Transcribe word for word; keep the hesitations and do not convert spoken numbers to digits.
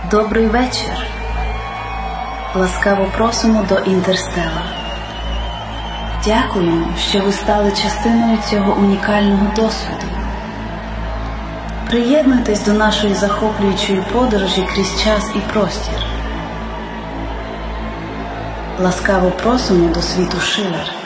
Добрий вечір. Ласкаво просимо до Інтерстелла. Дякуємо, що ви стали частиною цього унікального досвіду. Приєднуйтесь до нашої захоплюючої подорожі крізь час і простір. Ласкаво просимо до світу Шилер.